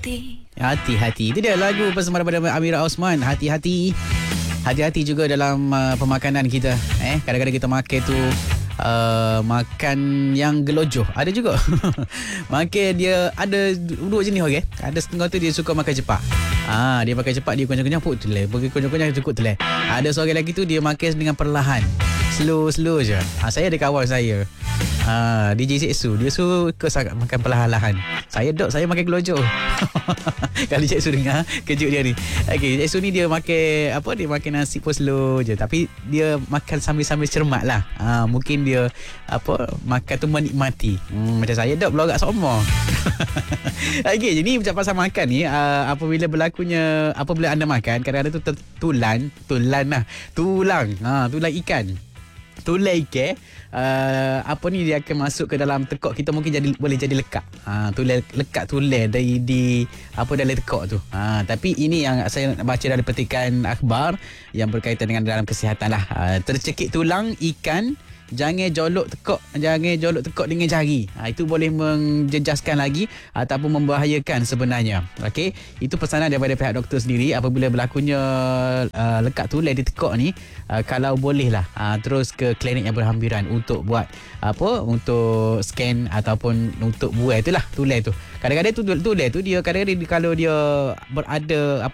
Hati-hati. Itu dia lagu bersama daripada Amira Osman. Hati-hati. Hati-hati juga dalam pemakanan kita. Kadang-kadang kita makan tu makan yang gelojoh. Ada juga. Makan dia ada dua jenis orang. Ada setengah tu dia suka makan cepat. Dia makan cepat, dia kenyang-kenyang pun telai. Pergi kenyang-kenyang cukup telai. Ada seorang lagi tu dia makan dengan perlahan. Slow je. Saya ada kawan saya. DJ Seksu. Dia suka sangat makan perlahan-lahan. Saya makan gelojoh. Kalau Seksu dengar, kejut dia ni. Okey, Seksu ni dia makan dia makan nasi pun slow je. Tapi dia makan sambil-sambil cermat lah. Mungkin dia makan tu menikmati. Macam saya dah belorak sama. Okey, jadi macam pasal makan ni, apabila anda makan, kadang-kadang tu tulang ikan. Tulang ikan dia akan masuk ke dalam tekak kita, mungkin boleh jadi lekat. Lekat tulang di dalam tekak tu. Tapi ini yang saya baca dari petikan akhbar yang berkaitan dengan dalam kesihatan lah. Tercekik tulang ikan, jangan jolok tekak dengan jari. Itu boleh menjejaskan lagi ataupun membahayakan sebenarnya. Okey, itu pesanan daripada pihak doktor sendiri. Apabila berlakunya lekat tulang di tekak ni, kalau boleh lah terus ke klinik yang berhampiran untuk buat untuk scan ataupun untuk buai itulah tulang tu. Kadang-kadang tulang tu dia kadang-kadang kalau dia berada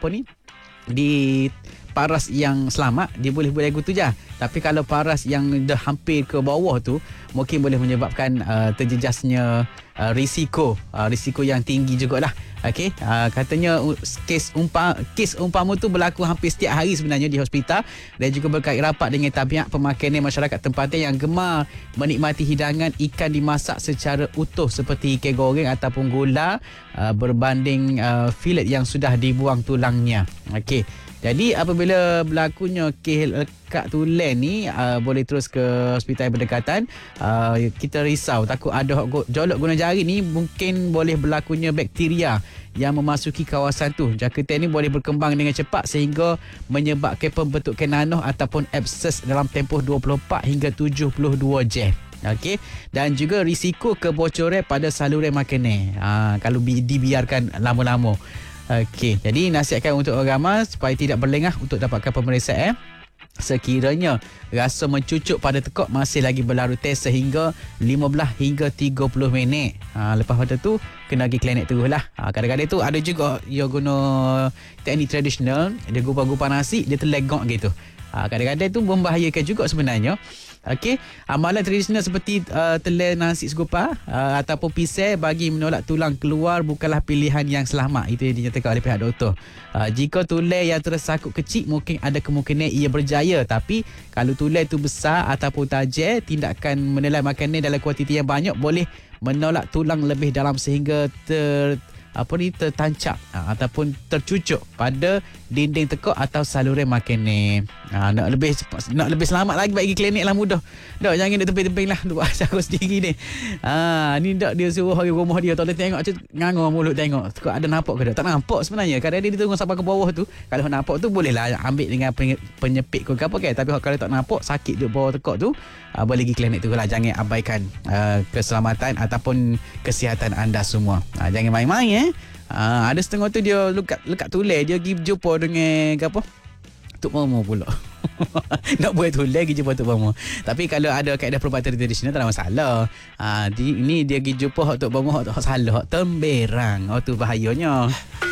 di paras yang selamat, dia boleh buat lagu tu je. Tapi kalau paras yang dah hampir ke bawah tu, mungkin boleh menyebabkan terjejasnya risiko yang tinggi jugalah. Okey, katanya kes umpama tu berlaku hampir setiap hari sebenarnya di hospital, dan juga berkait rapat dengan tabiat pemakanan masyarakat tempatan yang gemar menikmati hidangan ikan dimasak secara utuh seperti ikan goreng ataupun gula berbanding filet yang sudah dibuang tulangnya. Okey, jadi apabila berlakunya kes lekat tulang ni, boleh terus ke hospital yang berdekatan. Kita risau takut ada jolok guna jari ni, mungkin boleh berlakunya bakteria yang memasuki kawasan tu. Jangkitan ni boleh berkembang dengan cepat sehingga menyebabkan pembentukan nanah ataupun abses dalam tempoh 24 hingga 72 jam. Okey, dan juga risiko kebocoran pada saluran makanan kalau dibiarkan lama-lama. Okey, jadi nasihatkan untuk orang ramai supaya tidak berlengah untuk dapatkan pemeriksaan. Sekiranya rasa mencucuk pada tekak masih lagi berlaru test sehingga 15 hingga 30 minit. Lepas pada tu kena pergi klinik terus lah. Kadang-kadang tu ada juga dia guna teknik tradisional, dia gubah-gubah nasi, dia terlegak gitu. Kadang-kadang tu membahayakan juga sebenarnya. Okey, amalan tradisional seperti telan nasi segupa ataupun pisau bagi menolak tulang keluar bukanlah pilihan yang selamat. Itu yang dinyatakan oleh pihak doktor. Jika tulang yang tersakut kecil, mungkin ada kemungkinan ia berjaya, tapi kalau tulang itu besar ataupun tajam, tindakan menelan makanan dalam kuantiti yang banyak boleh menolak tulang lebih dalam sehingga tertancap ataupun tercucuk pada dinding tekak atau saluran makanan. Nak lebih selamat lagi bagi klinik lah mudah. Dak, jangan duk teping-teping lah, duk buat cara sendiri ni. Ni dak dia suruh hari rumah dia tolong tengok ngangor mulut tengok. Tekak ada nampak ke tak? Tak nampak sebenarnya. Kadang dia tengok sampai ke bawah tu. Kalau nampak tu bolehlah ambil dengan penyepit ke apa kan. Tapi kalau tak nampak sakit duk bawah tekak tu, boleh pergi klinik tu lah. Jangan abaikan keselamatan ataupun kesihatan anda semua. Jangan main-main ada setengah tu dia lekat tulang, dia pergi jumpa dengan Tok Mama pula. Nak buat tulang pergi jumpa Tok Mama. Tapi kalau ada kaedah perubatan tradisional tak ada masalah. Ini dia pergi jumpa Tok Mama hak salah, hak temberang. Tu bahayanya.